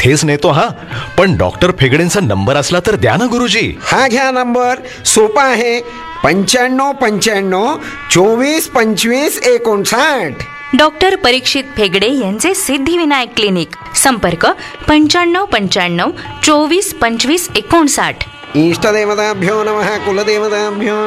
इथेच नेतो हा. पण डॉक्टर फेगडेंचा नंबर असला तर द्या ना गुरुजी. हा घ्या नंबर, सोपा आहे. 9595242559. डॉक्टर परीक्षित फेगडे यांचे सिद्धिविनायक क्लिनिक. संपर्क 9595242559. इष्टदेवताभ्यो नमः, कुलदेवताभ्यो